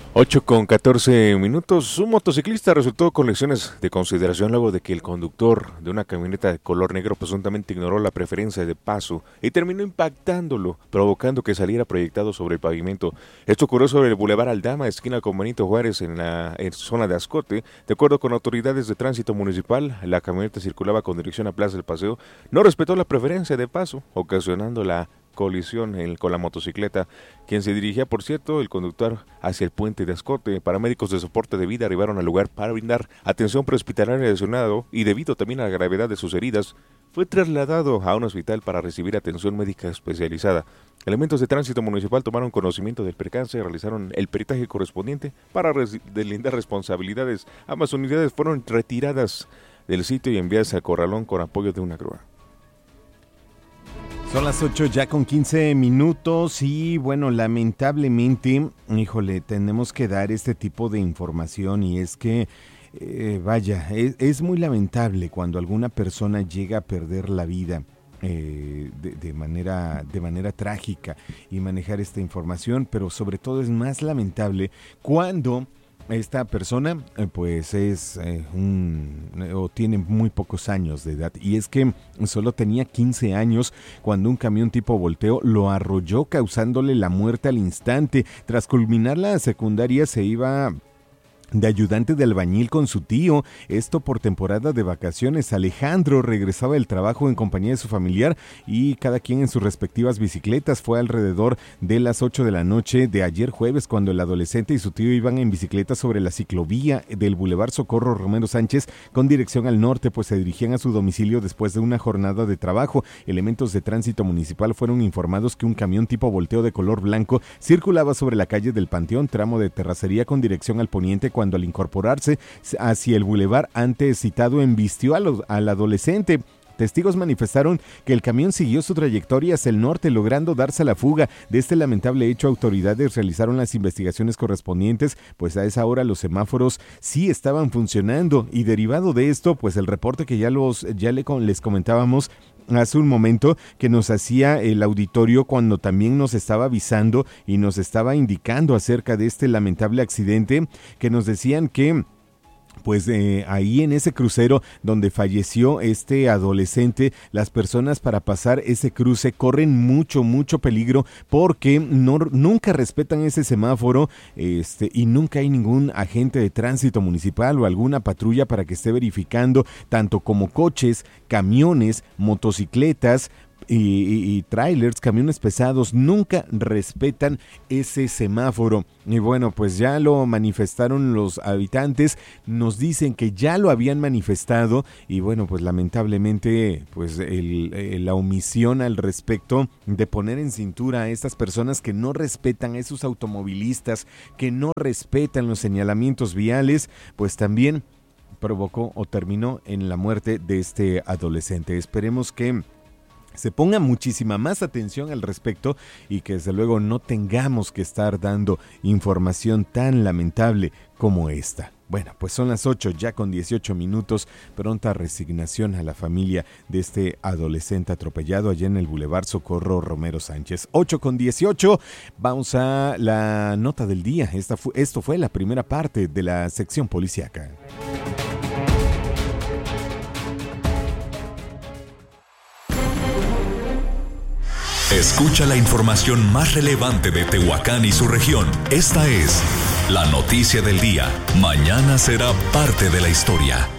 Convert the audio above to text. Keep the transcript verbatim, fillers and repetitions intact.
ocho con catorce minutos. Un motociclista resultó con lesiones de consideración luego de que el conductor de una camioneta de color negro presuntamente ignoró la preferencia de paso y terminó impactándolo, provocando que saliera proyectado sobre el pavimento. Esto ocurrió sobre el Boulevard Aldama, esquina con Benito Juárez, en la en zona de Ascote. De acuerdo con autoridades de tránsito municipal, la camioneta circulaba con dirección a Plaza del Paseo, no respetó la preferencia de paso, ocasionando la colisión en, con la motocicleta, quien se dirigía, por cierto, el conductor hacia el puente de Ascote. Paramédicos de soporte de vida arribaron al lugar para brindar atención prehospitalaria al lesionado y debido también a la gravedad de sus heridas, fue trasladado a un hospital para recibir atención médica especializada. Elementos de tránsito municipal tomaron conocimiento del percance y realizaron el peritaje correspondiente para res- deslindar responsabilidades. Ambas unidades fueron retiradas del sitio y enviadas al corralón con apoyo de una grúa. Son las ocho ya con quince minutos y bueno, lamentablemente, híjole, tenemos que dar este tipo de información y es que, eh, vaya, es, es muy lamentable cuando alguna persona llega a perder la vida eh, de, de manera, de manera trágica y manejar esta información, pero sobre todo es más lamentable cuando esta persona eh, pues es eh, un o tiene muy pocos años de edad, y es que solo tenía quince años cuando un camión tipo volteo lo arrolló, causándole la muerte al instante. Tras culminar la secundaria se iba de ayudante de albañil con su tío, esto por temporada de vacaciones. Alejandro regresaba del trabajo en compañía de su familiar y cada quien en sus respectivas bicicletas. Fue alrededor de las ocho de la noche de ayer jueves cuando el adolescente y su tío iban en bicicleta sobre la ciclovía del Boulevard Socorro Romero Sánchez con dirección al norte, pues se dirigían a su domicilio después de una jornada de trabajo. Elementos de tránsito municipal fueron informados que un camión tipo volteo de color blanco circulaba sobre la calle del Panteón, tramo de terracería, con dirección al poniente, cuando al incorporarse hacia el bulevar antes citado embistió al, al adolescente. Testigos manifestaron que el camión siguió su trayectoria hacia el norte, logrando darse a la fuga. De este lamentable hecho, autoridades realizaron las investigaciones correspondientes, pues a esa hora los semáforos sí estaban funcionando, y derivado de esto, pues el reporte que ya, los, ya le, les comentábamos hace un momento, que nos hacía el auditorio cuando también nos estaba avisando y nos estaba indicando acerca de este lamentable accidente, que nos decían que pues eh, ahí en ese crucero donde falleció este adolescente, las personas para pasar ese cruce corren mucho, mucho peligro porque no, nunca respetan ese semáforo este, y nunca hay ningún agente de tránsito municipal o alguna patrulla para que esté verificando, tanto como coches, camiones, motocicletas, y, y, y trailers, camiones pesados, nunca respetan ese semáforo. Y bueno, pues ya lo manifestaron los habitantes, nos dicen que ya lo habían manifestado, y bueno, pues lamentablemente pues el, el, la omisión al respecto de poner en cintura a estas personas que no respetan, a esos automovilistas que no respetan los señalamientos viales, pues también provocó o terminó en la muerte de este adolescente. Esperemos que se ponga muchísima más atención al respecto y que desde luego no tengamos que estar dando información tan lamentable como esta. Bueno, pues son las ocho ya con dieciocho minutos, pronta resignación a la familia de este adolescente atropellado allá en el Boulevard Socorro Romero Sánchez. ocho con dieciocho, vamos a la nota del día. Esta fu- esto fue la primera parte de la sección policíaca. Escucha la información más relevante de Tehuacán y su región. Esta es la noticia del día. Mañana será parte de la historia.